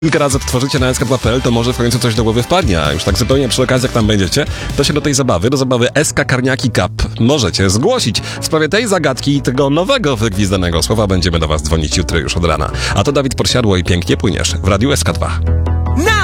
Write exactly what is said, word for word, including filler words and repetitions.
Kilka razy tworzycie na s k dwa kropka p l, to może w końcu coś do głowy wpadnie, a już tak zupełnie przy okazji, jak tam będziecie, to się do tej zabawy, do zabawy S K Karniaki Cup możecie zgłosić. W sprawie tej zagadki i tego nowego wygwizdanego słowa będziemy do was dzwonić jutro już od rana. A to Dawid Podsiadło i Pięknie Płyniesz w Radiu S K dwa.